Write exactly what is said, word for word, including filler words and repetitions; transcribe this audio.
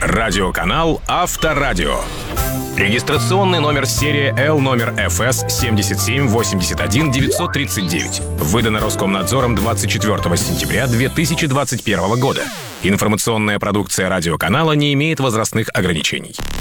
Радиоканал Авторадио. Регистрационный номер серии Л номер эф эс семь семь восемь один девять три девять. Выдано Роскомнадзором двадцать четвёртого сентября две тысячи двадцать первого года. Информационная продукция радиоканала не имеет возрастных ограничений.